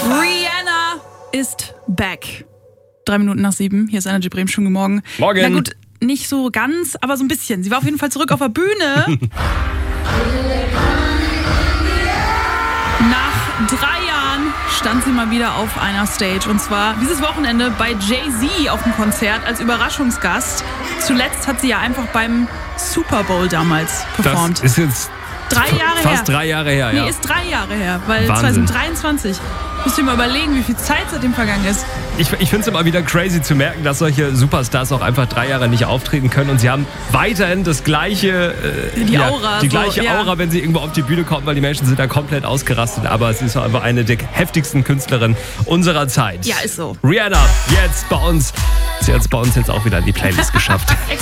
Rihanna ist back. 7:03. Hier ist Energy Bremen. Schönen guten Morgen. Morgen. Na gut, nicht so ganz, aber so ein bisschen. Sie war auf jeden Fall zurück auf der Bühne. Nach 3 Jahren stand sie mal wieder auf einer Stage. Und zwar dieses Wochenende bei Jay-Z auf dem Konzert als Überraschungsgast. Zuletzt hat sie ja einfach beim Super Bowl damals performt. Das ist jetzt 3 Jahre her. fast 3 Jahre her, ja. Nee, ist 3 Jahre her, weil Wahnsinn. 2023. Müsst ihr mal überlegen, wie viel Zeit seitdem vergangen ist. Ich finde es immer wieder crazy zu merken, dass solche Superstars auch einfach 3 Jahre nicht auftreten können und sie haben weiterhin das gleiche, Die Aura. die gleiche ja. Aura, wenn sie irgendwo auf die Bühne kommen, weil die Menschen sind da komplett ausgerastet. Aber sie ist auch einfach eine der heftigsten Künstlerinnen unserer Zeit. Ja, ist so. Rihanna, jetzt bei uns. Sie hat es bei uns jetzt auch wieder in die Playlist geschafft.